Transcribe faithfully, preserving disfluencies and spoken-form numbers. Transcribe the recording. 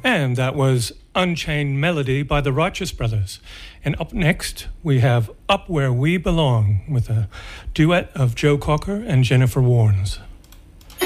And that was Unchained Melody by the Righteous Brothers. And up next, we have Up Where We Belong with a duet of Joe Cocker and Jennifer Warnes.